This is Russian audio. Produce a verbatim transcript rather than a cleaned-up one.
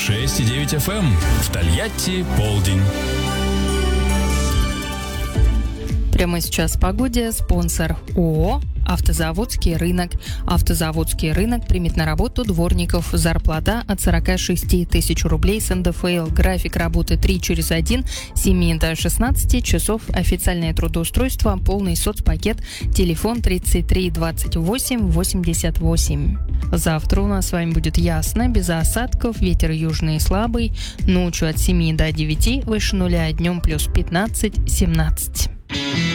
шесть и девять эф эм. В Тольятти полдень. Прямо сейчас о погоде. Спонсор ООО «Автозаводский рынок». «Автозаводский рынок» примет на работу дворников. Зарплата от сорок шесть тысяч рублей с эн дэ эф эл. График работы три через один, с семи до шестнадцати часов. Официальное трудоустройство, полный соцпакет. Телефон тридцать три двадцать восемь восемьдесят восемь. Завтра у нас с вами будет ясно, без осадков, ветер южный слабый. Ночью от семи до девяти, выше нуля, днем плюс пятнадцать семнадцать.